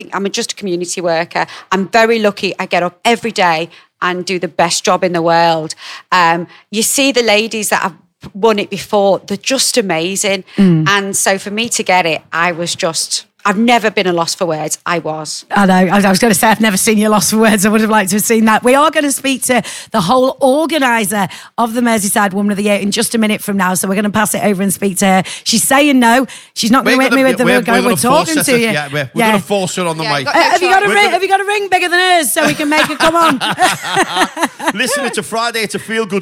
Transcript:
I'm just a community worker. I'm very lucky. I get up every day and do the best job in the world. You see the ladies that have won it before, they're just amazing. And so for me to get it, I've never been a loss for words. I was. I know. I was going to say, I've never seen you lost for words. I would have liked to have seen that. We are going to speak to the whole organiser of the Merseyside Woman of the Year in just a minute from now. So we're going to pass it over and speak to her. She's saying no. She's not going to hit me with the word go. We're talking to you. Yeah, we're going to force her on the mic. Have you got a ring bigger than hers so we can make her come on? Listen, it's a Friday. It's a feel-good